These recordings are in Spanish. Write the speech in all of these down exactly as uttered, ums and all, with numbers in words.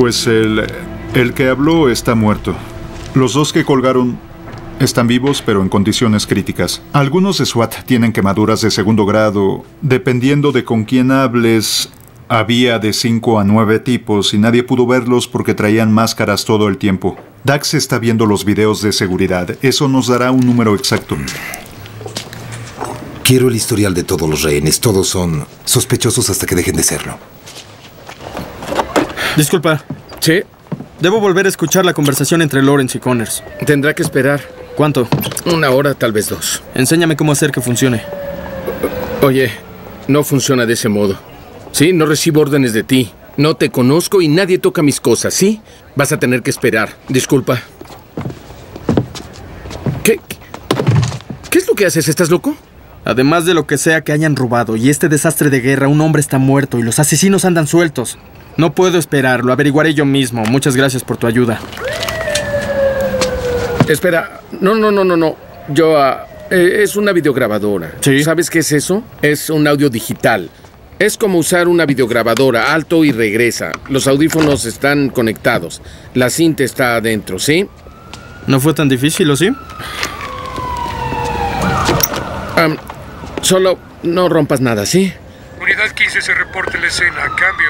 Pues el, el que habló está muerto. Los dos que colgaron están vivos, pero en condiciones críticas. Algunos de SWAT tienen quemaduras de segundo grado. Dependiendo de con quién hables, había de cinco a nueve tipos y nadie pudo verlos porque traían máscaras todo el tiempo. Dax está viendo los videos de seguridad. Eso nos dará un número exacto. Quiero el historial de todos los rehenes. Todos son sospechosos hasta que dejen de serlo. Disculpa. ¿Sí? Debo volver a escuchar la conversación entre Lawrence y Connors. Tendrá que esperar. ¿Cuánto? Una hora, tal vez dos. Enséñame cómo hacer que funcione. Oye, no funciona de ese modo. Sí, no recibo órdenes de ti. No te conozco y nadie toca mis cosas, ¿sí? Vas a tener que esperar. Disculpa. ¿Qué? ¿Qué es lo que haces? ¿Estás loco? Además de lo que sea que hayan robado y este desastre de guerra, un hombre está muerto y los asesinos andan sueltos. No puedo esperar, lo averiguaré yo mismo. Muchas gracias por tu ayuda. Espera, no, no, no, no, no. Yo, uh, eh, es una videograbadora. ¿Sí? ¿Sabes qué es eso? Es un audio digital. Es como usar una videograbadora, alto y regresa. Los audífonos están conectados. La cinta está adentro, ¿sí? ¿No fue tan difícil, o sí? Um, solo no rompas nada, ¿sí? Unidad quince se reporte la escena. Cambio.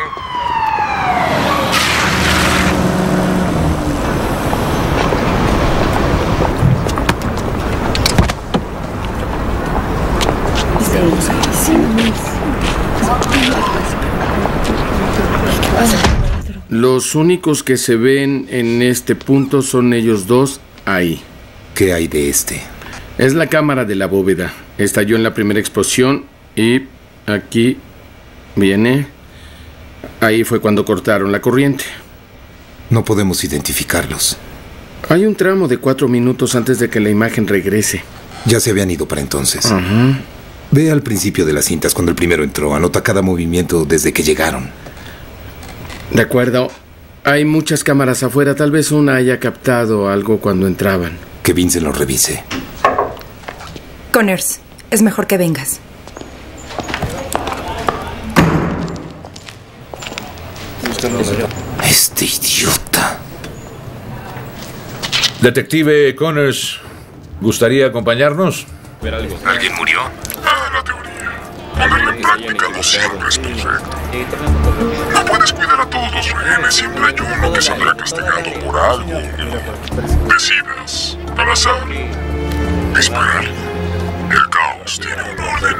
Los únicos que se ven en este punto son ellos dos ahí. ¿Qué hay de este? Es la cámara de la bóveda. Estalló en la primera explosión y aquí viene. Ahí fue cuando cortaron la corriente. No podemos identificarlos. Hay un tramo de cuatro minutos antes de que la imagen regrese. Ya se habían ido para entonces. Uh-huh. Ve al principio de las cintas cuando el primero entró. Anota cada movimiento desde que llegaron. De acuerdo. Hay muchas cámaras afuera. Tal vez una haya captado algo cuando entraban. Que Vincent lo revise. Connors, es mejor que vengas. Este idiota. Detective Connors, ¿gustaría acompañarnos? ¿Alguien murió? Ah, la teoría. Ponerla en práctica no siempre es perfecto. No puedes cuidar a todos los rehenes. Siempre hay uno que saldrá castigado por algo. Decidas, al azar, esperar. El caos tiene un orden.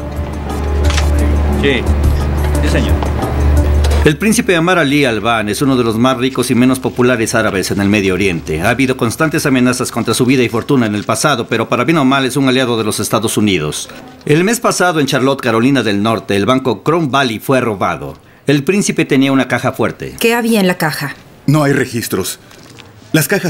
Sí, sí, señor. El príncipe Ammar Ali Alban es uno de los más ricos y menos populares árabes en el Medio Oriente. Ha habido constantes amenazas contra su vida y fortuna en el pasado, pero para bien o mal es un aliado de los Estados Unidos. El mes pasado en Charlotte, Carolina del Norte, el banco Crown Valley fue robado. El príncipe tenía una caja fuerte. ¿Qué había en la caja? No hay registros. Las cajas